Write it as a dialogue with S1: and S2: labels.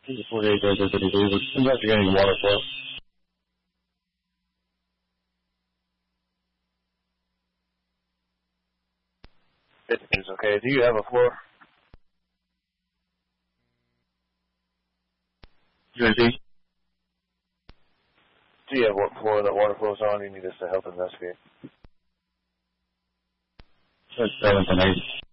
S1: 48 Delta 33, we're investigating water flow.
S2: It's okay. Do you have a floor?
S1: UNT?
S2: Do you have what floor that water flows on? You need us to help investigate.
S1: 7 and 8.